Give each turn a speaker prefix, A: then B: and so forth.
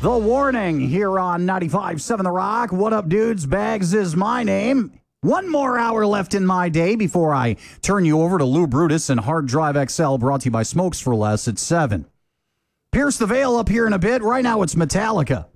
A: The Warning here on 95.7 The Rock. What up, dudes? Bags is my name. One more hour left in my day before I turn you over to Lou Brutus and Hard Drive XL, brought to you by Smokes for Less at 7. Pierce the veil up here in a bit. Right now it's Metallica.